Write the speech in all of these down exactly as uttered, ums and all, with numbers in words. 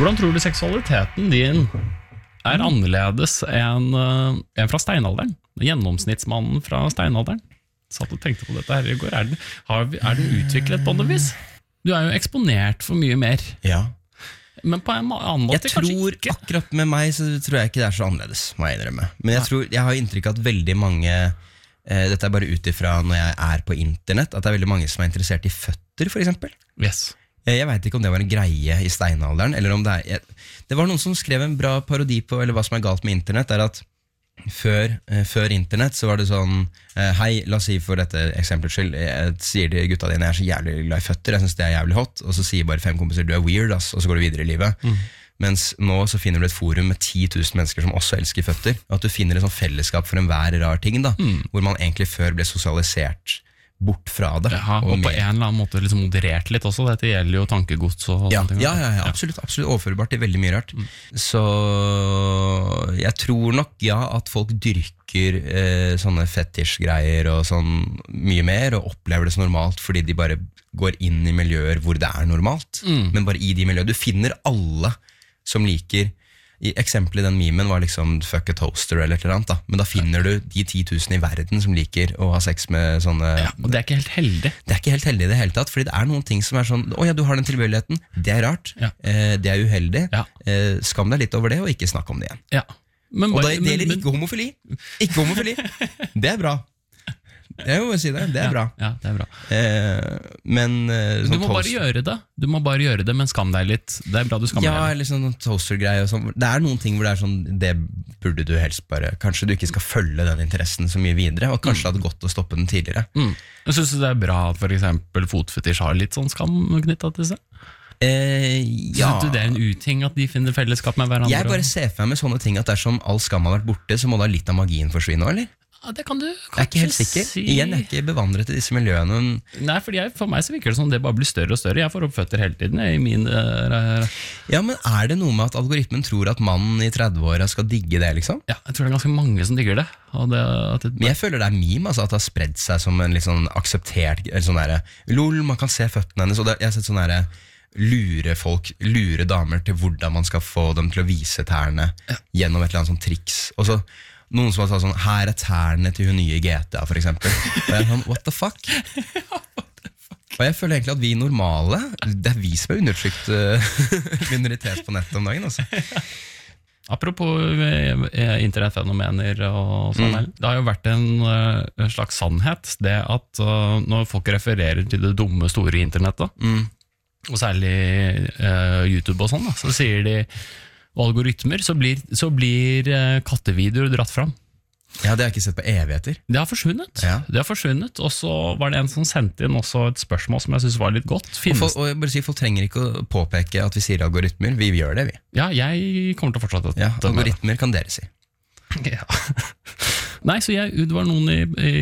Hvordan tror du seksualiteten din er annerledes enn uh, en fra steinalderen? Gjennomsnittsmannen fra steinalderen? Satt og tenkte på dette her i går. Er den, har, er den utviklet på noe vis? Du er jo eksponert for mye mer. Ja. Men på en annen måte jeg tror ikke. Akkurat med meg så tror jeg ikke det er så annerledes, må jeg innrømme. Men jeg, tror, jeg har inntrykk av at veldig mange eh, dette er bare ut ifra når jeg er på internett, at det er veldig mange som er interessert i føtter, for eksempel. Yes. Jeg vet ikke om det var en greie i steinalderen, eller om det er jeg, det var noen som skrev en bra parodi på eller hva som er galt med internett, er at før, eh, før internett så var det sånn eh, hei, la oss si for dette eksemplets skyld, jeg sier til gutta dine jeg er så jævlig glad i føtter, jeg synes det er jævlig hot, og så sier bare fem kompiser du er weird, ass, og så går du videre i livet. Mm. Mens nå så finner du et forum med ti tusen mennesker som også elsker føtter, og at du finner et sånt fellesskap for enhver rar ting da, mm. hvor man egentlig før ble sosialisert bort fra det. Ja, og, og på en eller annen måte liksom moderert litt også, dette gjelder jo tankegods og ja, sånne ting. Ja, ja, ja, absolutt, absolutt overførbart til veldig mye rart. Mm. Så jeg tror nok, ja, at folk dyrker eh, sånne fetisj-greier og sånn mye mer, og opplever det så normalt, fordi de bare går inn i miljøer hvor det er normalt. Mm. Men bare i de miljøene. Du finner alle som liker i eksempelet i den memen var liksom fuck a toaster eller et eller annet da. Men da finner du de ti tusen i verden som liker å ha sex med sånne ja, og det er ikke helt heldig. Det er ikke helt heldig i det hele tatt, fordi det er noen ting som er sånn å ja, du har den tilbøyeligheten, det er rart, ja. eh, det er uheldig, ja. eh, skam deg litt over det og ikke snakk om det igjen. Ja. Men, og da gjelder men, ikke homofili. Ikke homofili. Det er bra. Jeg må si det, det er ja, bra. Ja, det er bra. Eh, men eh, Du må toast... bare gjøre det. Du må bare gjøre det, men skam deg litt. Det er bra du skammer ja, deg. Ja, eller sånn toaster-greie og sånn. Det er noen ting hvor det er sånn, det burde du helst bare, kanskje du ikke skal følge den interessen så mye videre, og kanskje mm. hadde gått å stoppe den tidligere. Mm. Jeg synes det er bra at for eksempel fotfetisj har litt sånn skam knyttet til seg. Eh, ja. Synes du det er en uting at de finner fellesskap med hverandre? Jeg bare ser for meg med sånne ting at dersom all skam har vært borte, så må da litt av magien forsvinne, eller? Ja, det kan du jeg er ikke helt sikker. Si. Igjen, jeg er ikke bevandret i disse miljøene. Nei, for, jeg, for meg så virker det som det bare blir større og større. Jeg får opp føtter hele tiden i min... Uh, ja, men er det noe med at algoritmen tror at mannen i tredve-åra skal digge det, liksom? Ja, jeg tror det er ganske mange som digger det. det, det men jeg føler det er meme, altså, at det har spredd seg som en litt sånn akseptert, eller sånn der, lol, man kan se føttene hennes, og det, jeg har sett sånn der, lure folk, lure damer til hvordan man skal få dem til å vise tærne ja. Gjennom et eller annet sånn triks, og så noen som har sagt sånn, her er tærne til hun nye G T A for eksempel. Og jeg er sånn, what the fuck? Og jeg føler egentlig at vi normale, det er vi som er undertrykt uh, minoritet på nettet om dagen, altså. Apropos uh, internettfenomener og sånn, mm. det har jo vært en uh, slags sannhet, det at uh, når folk refererer til det dumme store internettet, mm. og særlig uh, YouTube og sånn, da, så sier de og algoritmer, så blir, så blir kattevideoer dratt fram. Ja, det har jeg ikke sett på evigheter. Det har forsvunnet. Ja. Det har forsvunnet, og så var det en som sendte inn også et spørsmål som jeg synes var litt godt. Og, folk, og jeg bare sier, folk trenger ikke å påpeke at vi sier algoritmer, vi gjør det, vi. Ja, jeg kommer til å fortsette. Ja, algoritmer kan dere si. Ja. Nei, så jeg, det var noen i, i,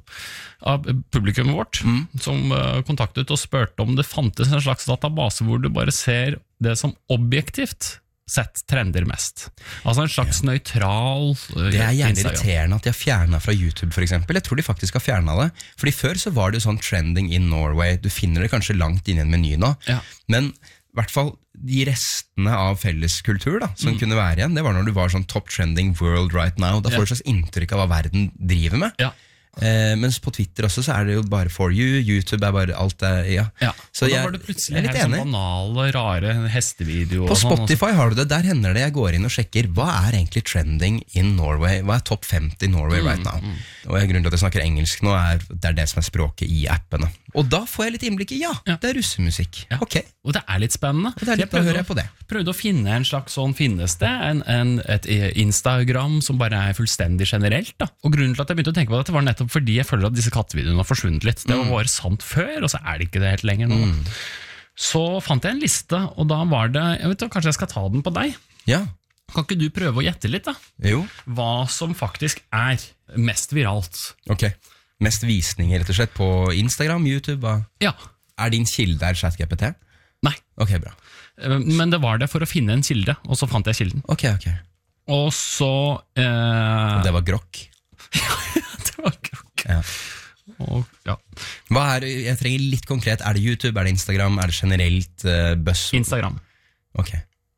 av publikummet vårt mm. som uh, kontaktet og spurte om det fantes en slags database hvor du bare ser det som objektivt sett trender mest. Altså en slags ja. Nøytral uh, Det er gjerne Instagram. Irriterende at de har fjernet fra YouTube for eksempel. Jeg tror de faktisk har fjernet det. Fordi før så var det jo sånn trending in Norway. Du finner det kanskje langt inn i en meny nå. Ja. Men i hvert fall de restene av felleskultur da, som mm. kunne være igjen, det var når du var sånn top trending world right now. Da får du ja. Slags inntrykk av hva verden driver med. Ja. Eh, mens på Twitter også så er det jo bare for you, YouTube er bare alt det, ja. ja. Så og da jeg, var det plutselig helt sånn banale, rare hestevideoer. På Spotify har du det, der hender det jeg går inn og sjekker, hva er egentlig trending in Norway? Hva er top femti Norway mm, right now? Mm. Og jeg, grunnen til at jeg snakker engelsk nå er, det er det som er språket i appene. Og da får jeg litt innblikk i, ja, ja. Det er russemusikk. Ja. Ok. Og det er litt spennende. Og det er litt, da hører jeg på det. Prøvde å finne en slags sånn, finnes det en, en, et Instagram som bare er fullstendig generelt da. Og grunnen til at jeg begynte å tenke på dette var nettopp fordi jeg føler at disse kattevideoene har forsvunnet litt. Det var bare sant før, og så er det ikke det helt lenger nå. Mm. Så fant jeg en liste, og da var det, jeg vet ikke, kanskje jeg skal ta den på deg? Ja. Kan ikke du prøve å gjette litt da? Jo. Hva som faktisk er mest viralt? Ok. Mest visninger rett og slett på Instagram, YouTube? Hva? Ja. Er din kilde er ChatGPT? Nei. Ok, bra. Men det var det for å finne en kilde, og så fant jeg kilden. Ok, ok. Og så... Eh... Og det var grokk? Ja, det var grokk. Ja. Og, ja. Hva er, jeg trenger litt konkret, er det YouTube, er det Instagram, er det generelt uh, buzz? Instagram. Ok.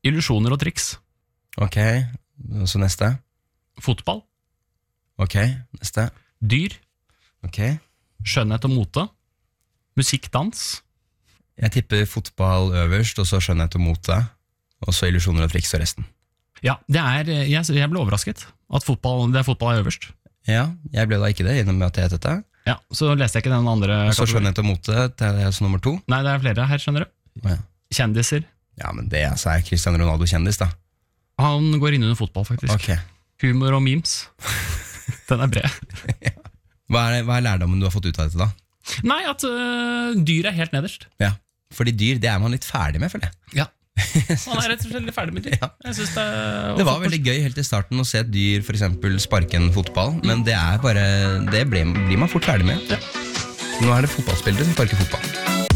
Illusjoner og triks. Ok, og så neste. Fotball. Ok, neste. Dyr. Ok. Skjønnhet og mote. Musikk, dans. Jeg tipper fotball øverst, og så skjønnhet og mote, og så illusjoner og triks og resten. Ja, det er, jeg, jeg ble overrasket at fotball, det er fotball er øverst. Ja, jeg ble da ikke det, gjennom at jeg het dette. Ja, så leste jeg ikke den andre. Og så skjønnhet og mote, det er altså nummer to. Nei, det er flere her, skjønner du. Ja. Kjendiser. Ja, men det altså, er Cristiano Ronaldo kjendis da. Han går inn under fotball, faktisk. Ok. Humor og memes. Den er bred. Ja. Hva er, hva er lærdommen du har fått ut av dette da? Nei, at uh, dyr er helt nederst. Ja, fordi dyr, det er man litt ferdig med, føler jeg. Ja. Han er rett og slett litt ferdig med dyr. Ja. Jeg synes det, det var veldig gøy helt i starten å se et dyr for eksempel sparke en fotball, men det er bare, det blir, blir man fort ferdig med. Ja. Nå er det fotballspillere som sparker fotball.